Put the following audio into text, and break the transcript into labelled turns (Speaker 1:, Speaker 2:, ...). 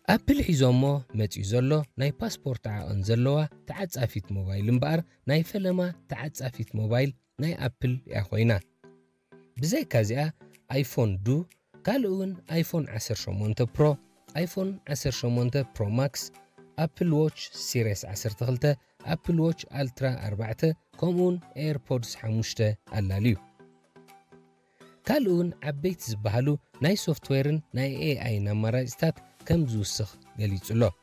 Speaker 1: ኣፕል ሒዞሞ መጺኡ ዘሎ ናይ ፓስፖርት ዓቐን ዘለዋ ተዓጻፊት ሞባይል እምበኣር ናይ ፈለማ ተዓጻፊት ሞባይል ናይ ኣፕል እያ ኮይና ብዘይካ እዚኣ ኣይፎን ዱ ካልእ እውን ኣይፎን 18 ፕሮ ኣይፎን 18 ፕሮ ማክስ ኣፕል ዎች ሲሪስ 12 ኣፕል ዎች ኣልትራ 4 ከምኡውን ኤርፖድስ 5 ኣላልዩ ካልእ እውን ዓበይቲ ዝበሃሉ ናይ ሶፍትዌርን ናይ ኤአይን ኣማራጭታት ከም ዝውስኽ ገሊጹሎ